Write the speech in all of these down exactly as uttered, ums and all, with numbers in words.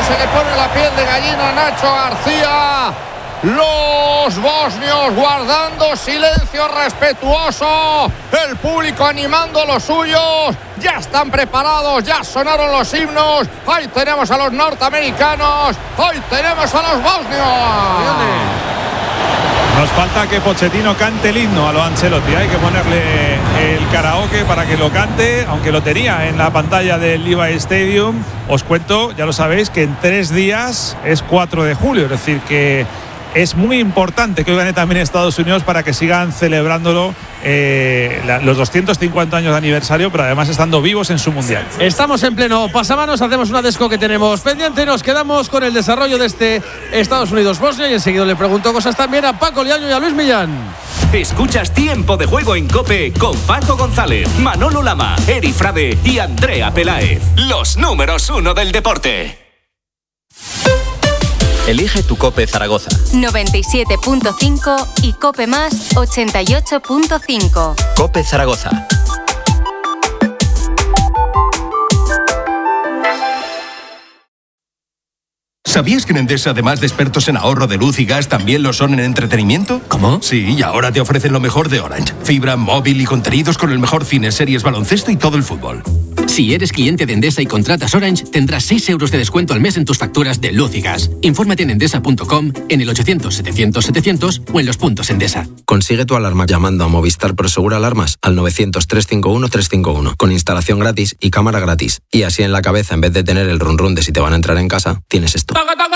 se le pone la piel de gallina a Nacho García. Los bosnios guardando silencio respetuoso, el público animando los suyos, ya están preparados, ya sonaron los himnos, ahí tenemos a los norteamericanos, ahí tenemos a los bosnios. Nos falta que Pochettino cante el himno a lo Ancelotti, hay que ponerle el karaoke para que lo cante, aunque lo tenía en la pantalla del Levi's Stadium. Os cuento, ya lo sabéis, que en tres días es cuatro de julio, es decir que es muy importante que hoy gane también Estados Unidos para que sigan celebrándolo eh, la, los doscientos cincuenta años de aniversario, pero además estando vivos en su mundial. Estamos en pleno pasamanos, hacemos una desco que tenemos pendiente, nos quedamos con el desarrollo de este Estados Unidos-Bosnia y enseguida le pregunto cosas también a Paco Liaño y a Luis Millán. Escuchas Tiempo de Juego en COPE con Paco González, Manolo Lama, Eri Frade y Andrea Peláez. Los números uno del deporte. Elige tu COPE Zaragoza. noventa y siete punto cinco y COPE Más ochenta y ocho punto cinco. COPE Zaragoza. ¿Sabías que en Endesa, además de expertos en ahorro de luz y gas, también lo son en entretenimiento? ¿Cómo? Sí, y ahora te ofrecen lo mejor de Orange. Fibra, móvil y contenidos con el mejor cine, series, baloncesto y todo el fútbol. Si eres cliente de Endesa y contratas Orange, tendrás seis euros de descuento al mes en tus facturas de luz y gas. Infórmate en endesa punto com, en el ochocientos setecientos setecientos o en los puntos Endesa. Consigue tu alarma llamando a Movistar Prosegura Alarmas al novecientos, trescientos cincuenta y uno, trescientos cincuenta y uno con instalación gratis y cámara gratis. Y así en la cabeza, en vez de tener el run run de si te van a entrar en casa, tienes esto.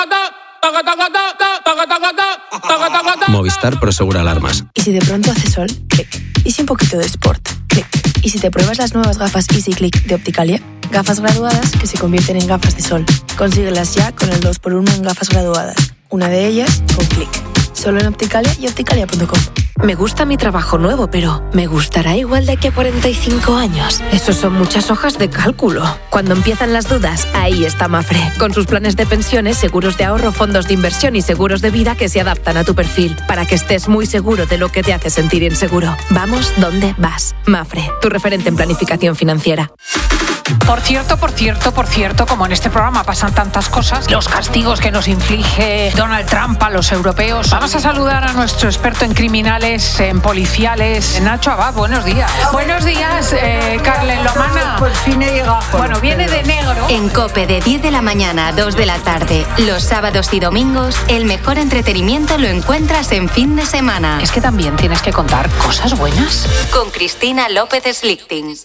Movistar Prosegura Alarmas. ¿Y si de pronto hace sol? Clic. ¿Y si un poquito de sport? Clic. ¿Y si te pruebas las nuevas gafas Easy Click de Opticalia? Gafas graduadas que se convierten en gafas de sol. Consíguelas ya con el dos por uno en gafas graduadas. Una de ellas con Clic. Solo en Opticalia y opticalia punto com. Me gusta mi trabajo nuevo, pero ¿me gustará igual de aquí a cuarenta y cinco años? Eso son muchas hojas de cálculo. Cuando empiezan las dudas, ahí está Mafre. Con sus planes de pensiones, seguros de ahorro, fondos de inversión y seguros de vida que se adaptan a tu perfil, para que estés muy seguro de lo que te hace sentir inseguro. Vamos donde vas. Mafre, tu referente en planificación financiera. Por cierto, por cierto, por cierto, como en este programa pasan tantas cosas, los castigos que nos inflige Donald Trump a los europeos. Vamos a saludar a nuestro experto en criminales, en policiales, Nacho Abad. Buenos días. Buenos días, eh, Carlen Lomana. Por fin he llegado. Bueno, viene de negro. En COPE de diez de la mañana a dos de la tarde, los sábados y domingos, el mejor entretenimiento lo encuentras en fin de semana. Es que también tienes que contar cosas buenas. Con Cristina López Slichting.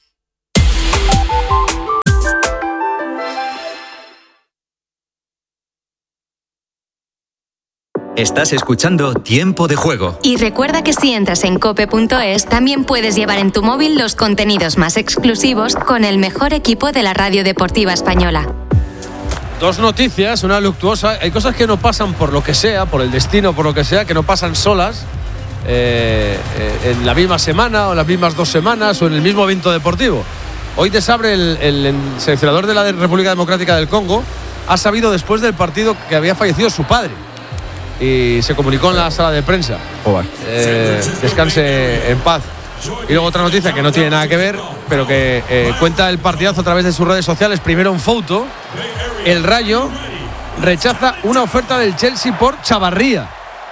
Estás escuchando Tiempo de Juego. Y recuerda que si entras en cope punto es, también puedes llevar en tu móvil los contenidos más exclusivos con el mejor equipo de la radio deportiva española. Dos noticias, una luctuosa. Hay cosas que no pasan por lo que sea, por el destino, por lo que sea, que no pasan solas eh, eh, en la misma semana o en las mismas dos semanas o en el mismo evento deportivo. Hoy desabre el, el, el seleccionador de la República Democrática del Congo. Ha sabido después del partido que había fallecido su padre. Y se comunicó en la sala de prensa. Eh, descanse en paz. Y luego otra noticia que no tiene nada que ver, pero que eh, cuenta el partidazo a través de sus redes sociales. Primero en foto, el Rayo rechaza una oferta del Chelsea por Chavarría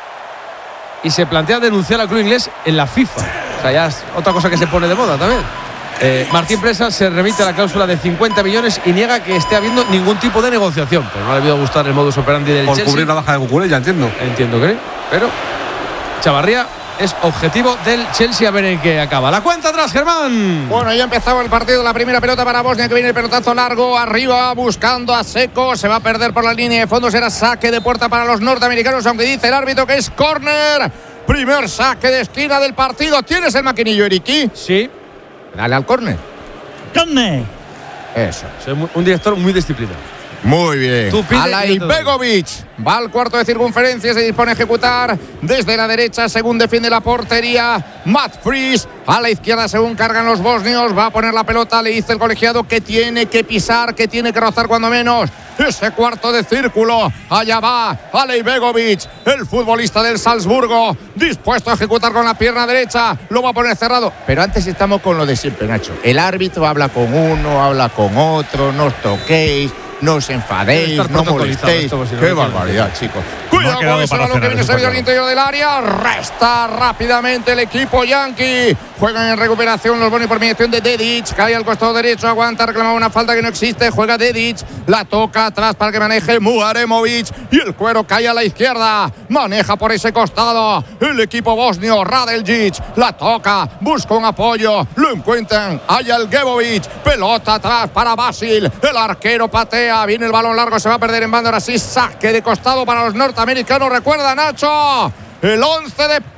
y se plantea denunciar al club inglés en la FIFA. O sea, ya es otra cosa que se pone de moda también. Eh, Martín Presa se remite a la cláusula de cincuenta millones y niega que esté habiendo ningún tipo de negociación. Pero no le ha debido gustar el modus operandi del por Chelsea. Por cubrir la baja de Cucurella, ya entiendo. Entiendo que, pero Chavarría es objetivo del Chelsea, a ver en qué acaba. La cuenta atrás, Germán. Bueno, ya empezaba el partido, la primera pelota para Bosnia, que viene el pelotazo largo, arriba, buscando a Seco, se va a perder por la línea de fondo, será saque de puerta para los norteamericanos, aunque dice el árbitro que es córner. Primer saque de esquina del partido. ¿Tienes el maquinillo, Eriki? Sí. Dale al córner. ¡Córner! Eso. Soy un director muy disciplinado. Muy bien. Alay Begovic va al cuarto de circunferencia, se dispone a ejecutar desde la derecha según defiende la portería Matt Fries. A la izquierda según cargan los bosnios, va a poner la pelota, le dice el colegiado que tiene que pisar, que tiene que rozar cuando menos ese cuarto de círculo. Allá va Alay Begovic, el futbolista del Salzburgo, dispuesto a ejecutar con la pierna derecha, lo va a poner cerrado. Pero antes estamos con lo de siempre, Nacho. El árbitro habla con uno, habla con otro, no os toquéis. no os enfadéis, no molestéis. Qué barbaridad, chicos. Cuidado con ese balón que viene servido al interior del área. Resta rápidamente el equipo yankee. Juegan en recuperación los Bosnios por mediación de Dedic. Cae al costado derecho, aguanta, reclama una falta que no existe. Juega Dedic, la toca atrás para que maneje Muharemovic. Y el cuero cae a la izquierda. Maneja por ese costado el equipo bosnio. Radeljic la toca, busca un apoyo. Lo encuentran. Ajalgebovic. Pelota atrás para Basil. El arquero patea. Viene el balón largo, se va a perder en banda. Ahora sí, saque de costado para los norteamericanos. Recuerda, Nacho, el once de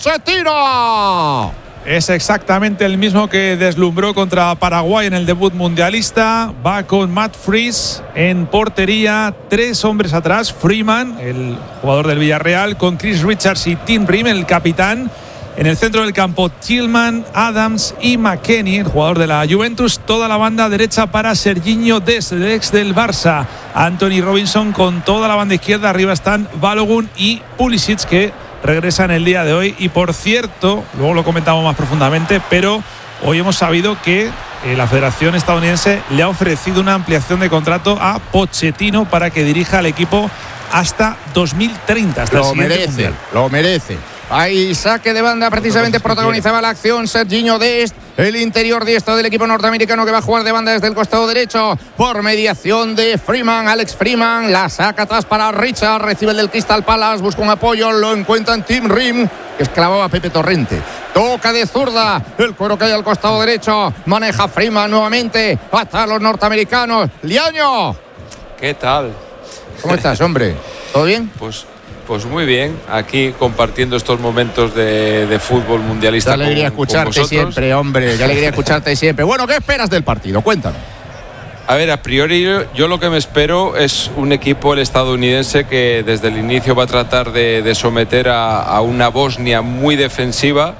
Pochettino. Es exactamente el mismo que deslumbró contra Paraguay en el debut mundialista. Va con Matt Freese en portería. Tres hombres atrás. Freeman, el jugador del Villarreal, con Chris Richards y Tim Ream, el capitán. En el centro del campo, Tillman, Adams y McKennie, el jugador de la Juventus. Toda la banda derecha para Serginho Dest, el ex del Barça. Anthony Robinson con toda la banda izquierda. Arriba están Balogun y Pulisic, que regresan el día de hoy. Y por cierto, luego lo comentamos más profundamente, pero hoy hemos sabido que eh, la Federación Estadounidense le ha ofrecido una ampliación de contrato a Pochettino para que dirija al equipo hasta dos mil treinta. Hasta lo merece, lo merece. Ahí saque de banda, precisamente protagonizaba la acción Serginho Dest, el interior diestro del equipo norteamericano, que va a jugar de banda desde el costado derecho por mediación de Freeman. Alex Freeman la saca atrás para Richard, recibe el del Crystal Palace, busca un apoyo, lo encuentra en Tim Ream, que esclavaba a Pepe Torrente. Toca de zurda, el cuero cae al costado derecho, maneja Freeman nuevamente, atrás los norteamericanos. Liaño, ¿qué tal? ¿Cómo estás, hombre? ¿Todo bien? Pues Pues muy bien, aquí compartiendo estos momentos de, de fútbol mundialista. Qué alegría con, escucharte con siempre, hombre. Qué alegría escucharte siempre. Bueno, ¿qué esperas del partido? Cuéntame. A ver, a priori yo lo que me espero es un equipo, el estadounidense, que desde el inicio va a tratar de, de someter a, a una Bosnia muy defensiva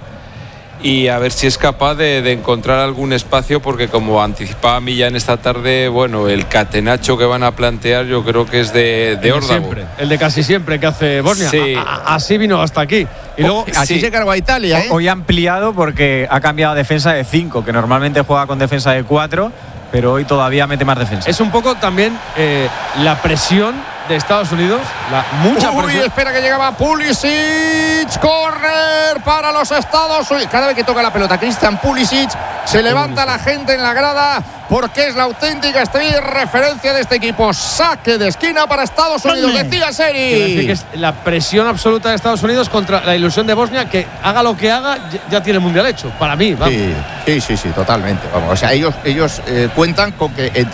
y a ver si es capaz de, de encontrar algún espacio, porque como anticipaba Millán esta tarde, bueno, el catenacho que van a plantear yo creo que es de, de órdago. Siempre, el de casi siempre que hace Bosnia. Sí. A, a, así vino hasta aquí. Y luego, así sí. se cargó a Italia, ¿eh? Hoy ha ampliado porque ha cambiado a defensa de cinco, que normalmente juega con defensa de cuatro, pero hoy todavía mete más defensa. Es un poco también eh, la presión de Estados Unidos, la mucha Uy, presión. Espera que llegaba Pulisic, córner para los Estados Unidos. Cada vez que toca la pelota Christian Pulisic, se levanta la gente en la grada, porque es la auténtica estrella de referencia de este equipo. Saque de esquina para Estados Unidos. Decía Seri. Que es la presión absoluta de Estados Unidos contra la ilusión de Bosnia, que haga lo que haga, ya tiene el mundial hecho. Para mí, vamos. Sí, sí, sí, sí, totalmente. Vamos, o sea, ellos, ellos eh, cuentan con que